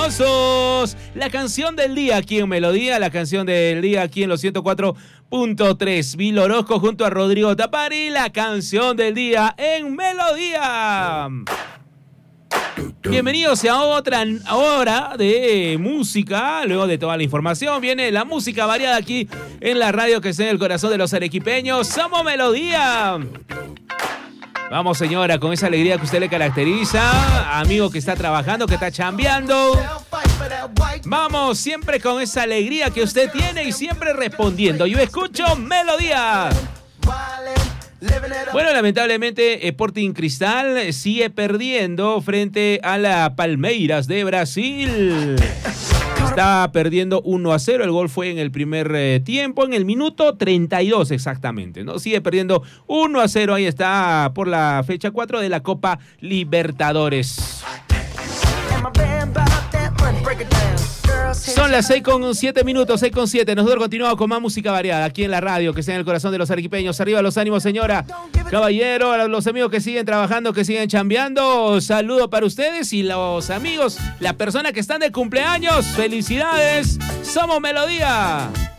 aplausos. La canción del día aquí en Melodía, la canción del día aquí en los 104.3. Vilo Orozco junto a Rodrigo Tapari, la canción del día en Melodía. Bienvenidos a otra hora de música. Luego de toda la información viene la música variada aquí en la radio que está en el corazón de los arequipeños. Somos Melodía. Vamos, señora, con esa alegría que usted le caracteriza, amigo que está trabajando, que está chambeando. Vamos, siempre con esa alegría que usted tiene y siempre respondiendo. Yo escucho Melodía. Bueno, lamentablemente Sporting Cristal sigue perdiendo frente a la Palmeiras de Brasil. Está perdiendo 1-0, el gol fue en el primer tiempo, en el minuto 32 exactamente, ¿no? Sigue perdiendo 1-0, ahí está por la fecha 4 de la Copa Libertadores. Son las 6:07, 6:07. Nosotros continuamos con más música variada aquí en la radio, que está en el corazón de los arequipeños. Arriba los ánimos, señora. Caballero, a los amigos que siguen trabajando, que siguen chambeando, saludo para ustedes y los amigos, las personas que están de cumpleaños. ¡Felicidades! ¡Somos Melodía!